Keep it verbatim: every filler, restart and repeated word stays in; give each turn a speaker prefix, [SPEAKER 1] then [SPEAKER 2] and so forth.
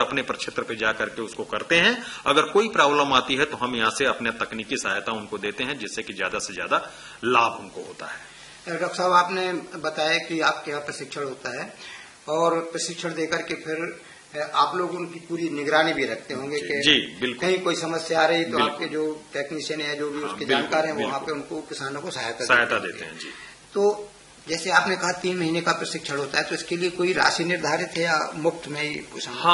[SPEAKER 1] अपने प्रक्षेत्र पे जा करके उसको करते हैं। अगर कोई प्रॉब्लम आती है तो हम यहाँ से अपने तकनीकी सहायता उनको देते हैं, जिससे कि ज्यादा से ज्यादा लाभ उनको होता है।
[SPEAKER 2] डॉक्टर साहब, आपने बताया कि आपके यहाँ प्रशिक्षण होता है और प्रशिक्षण देकर के फिर आप लोग उनकी पूरी निगरानी भी रखते होंगे कि
[SPEAKER 1] जी बिल्कुल,
[SPEAKER 2] कहीं कोई समस्या आ रही तो आपके जो टेक्नीशियन है, जो भी उसके जानकार हैं, वहाँ पे उनको किसानों को सहायता
[SPEAKER 1] सहायता देते हैं। जी,
[SPEAKER 2] तो जैसे आपने कहा तीन महीने का प्रशिक्षण होता है, तो इसके लिए कोई राशि निर्धारित है या मुफ्त में ही?